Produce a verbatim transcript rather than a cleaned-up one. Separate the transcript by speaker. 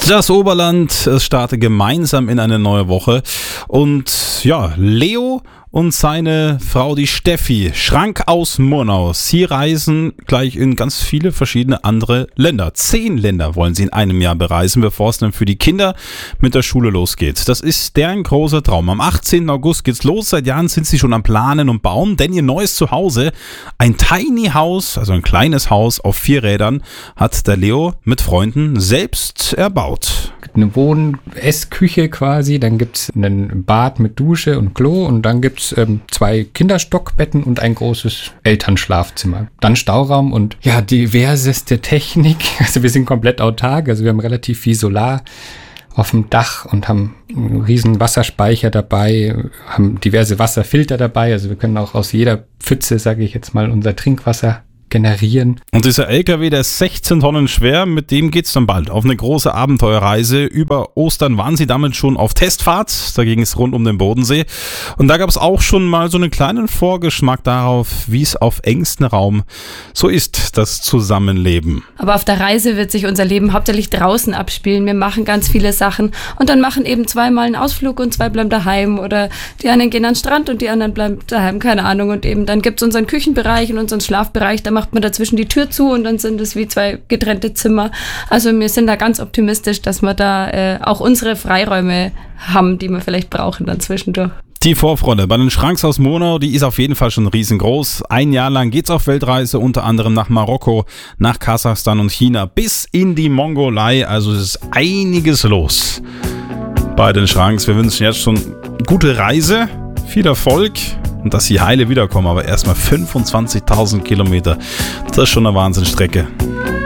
Speaker 1: Das Oberland, es startet gemeinsam in eine neue Woche und ja, Leo und seine Frau, die Steffi, Schrank aus Murnau, sie reisen gleich in ganz viele verschiedene andere Länder. Zehn Länder wollen sie in einem Jahr bereisen, bevor es dann für die Kinder mit der Schule losgeht. Das ist deren großer Traum. Am achtzehnten August geht's los. Seit Jahren sind sie schon am Planen und Bauen, denn ihr neues Zuhause, ein Tiny House, also ein kleines Haus auf vier Rädern, hat der Leo mit Freunden selbst erbaut.
Speaker 2: Eine Wohn-Essküche quasi, dann gibt's ein Bad mit Dusche und Klo und dann gibt's ähm, zwei Kinderstockbetten und ein großes Elternschlafzimmer. Dann Stauraum und ja, diverseste Technik. Also wir sind komplett autark, also wir haben relativ viel Solar auf dem Dach und haben einen riesen Wasserspeicher dabei, haben diverse Wasserfilter dabei, also wir können auch aus jeder Pfütze, sage ich jetzt mal, unser Trinkwasser generieren.
Speaker 1: Und dieser L K W, der ist sechzehn Tonnen schwer, mit dem geht's dann bald auf eine große Abenteuerreise. Über Ostern waren sie damit schon auf Testfahrt, da ging es rund um den Bodensee. Und da gab es auch schon mal so einen kleinen Vorgeschmack darauf, wie es auf engstem Raum so ist, das Zusammenleben.
Speaker 3: Aber auf der Reise wird sich unser Leben hauptsächlich draußen abspielen. Wir machen ganz viele Sachen und dann machen eben zweimal einen Ausflug und zwei bleiben daheim oder die einen gehen an den Strand und die anderen bleiben daheim, keine Ahnung. Und eben dann gibt's unseren Küchenbereich und unseren Schlafbereich, da macht man dazwischen die Tür zu und dann sind es wie zwei getrennte Zimmer. Also wir sind da ganz optimistisch, dass wir da äh, auch unsere Freiräume haben, die wir vielleicht brauchen dann zwischendurch.
Speaker 1: Die Vorfreude bei den Schranks aus Murnau, die ist auf jeden Fall schon riesengroß. Ein Jahr lang geht's auf Weltreise, unter anderem nach Marokko, nach Kasachstan und China bis in die Mongolei. Also es ist einiges los bei den Schranks. Wir wünschen jetzt schon gute Reise, viel Erfolg. Und dass sie heile wiederkommen, aber erstmal fünfundzwanzigtausend Kilometer, das ist schon eine Wahnsinnsstrecke.